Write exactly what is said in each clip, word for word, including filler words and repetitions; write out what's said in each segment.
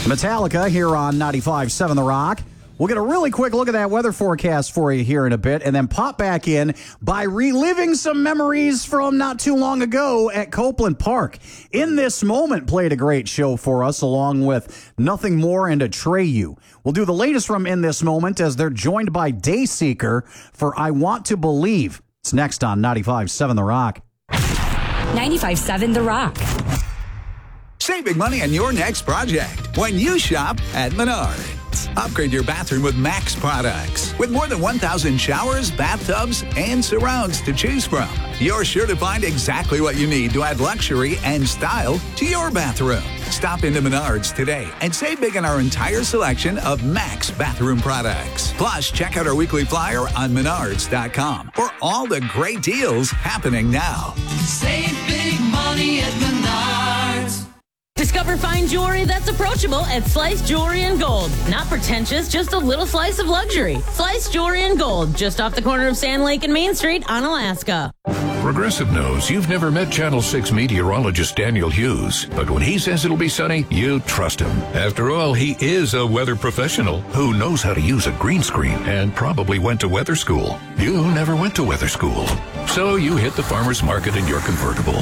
Metallica here on ninety-five point seven The Rock. We'll get a really quick look at that weather forecast for you here in a bit, and then pop back in by reliving some memories from not too long ago at Copeland Park. In This Moment played a great show for us, along with Nothing More and Atreyu. We'll do the latest from In This Moment as they're joined by Dayseeker for I Want to Believe. It's next on ninety-five point seven The Rock. ninety-five point seven The Rock. Save big money on your next project when you shop at Menards. Upgrade your bathroom with Max products. With more than one thousand showers, bathtubs, and surrounds to choose from, you're sure to find exactly what you need to add luxury and style to your bathroom. Stop into Menards today and save big on our entire selection of Max bathroom products. Plus, check out our weekly flyer on menards dot com for all the great deals happening now. Save big money at Menards. Discover fine jewelry that's approachable at Slice Jewelry and Gold. Not pretentious, just a little slice of luxury. Slice Jewelry and Gold, just off the corner of Sand Lake and Main Street on Alaska. Progressive knows you've never met Channel six meteorologist Daniel Hughes, but when he says it'll be sunny, you trust him. After all, he is a weather professional who knows how to use a green screen and probably went to weather school. You never went to weather school, so you hit the farmer's market in your convertible.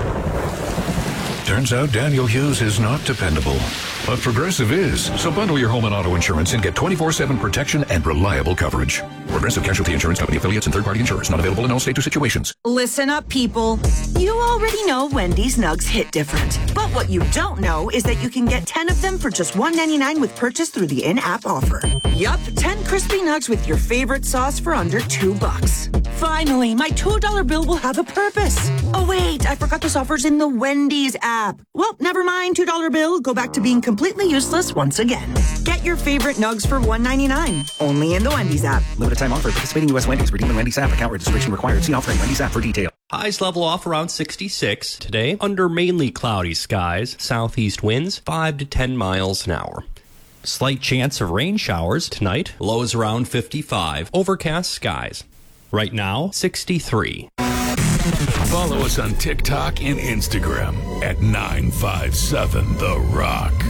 Turns out Daniel Hughes is not dependable, but Progressive is. So bundle your home and auto insurance and get twenty-four seven protection and reliable coverage. Progressive Casualty Insurance Company affiliates and third-party insurers. Not available in all states or situations. Listen up, people. You already know Wendy's Nugs hit different. But what you don't know is that you can get ten of them for just one ninety-nine with purchase through the in-app offer. Yup, ten crispy nugs with your favorite sauce for under two bucks. Finally, my two dollar bill will have a purpose. Oh, wait, I forgot this offer's in the Wendy's app. Well, never mind, two dollar bill. Go back to being completely useless once again. Get your favorite nugs for one ninety-nine. Only in the Wendy's app. Limited time offer. Participating U S Wendy's. Redeem in Wendy's app. Account registration required. See offering Wendy's app for detail. Highs level off around sixty-six today under mainly cloudy skies. Southeast winds five to ten miles an hour. Slight chance of rain showers tonight. Lows around fifty-five. Overcast skies. Right now, sixty-three. Follow us on TikTok and Instagram at nine five seven The Rock.